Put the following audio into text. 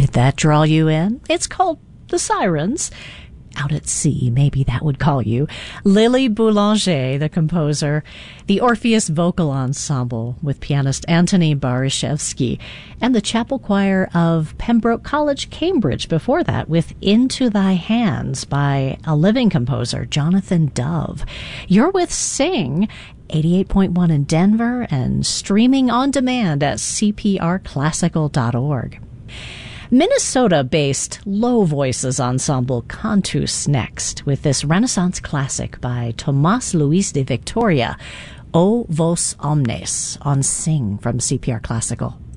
Did that draw you in? It's called The Sirens. Out at Sea, maybe that would call you. Lily Boulanger, the composer. The Orpheus Vocal Ensemble with pianist Antony Barishevsky. And the Chapel Choir of Pembroke College, Cambridge before that with Into Thy Hands by a living composer, Jonathan Dove. You're with Sing, 88.1 in Denver and streaming on demand at cprclassical.org. Minnesota-based Low Voices ensemble Cantus next with this Renaissance classic by Tomás Luis de Victoria, O Vos Omnes, on Sing from CPR Classical.